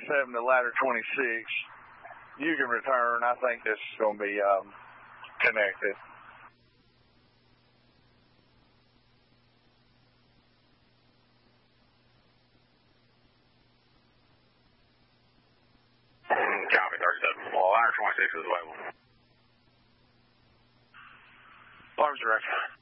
27 to ladder 26. You can return. I think this is going to be connected. Copy, 37. Well, ladder 26 is available. Arms direction.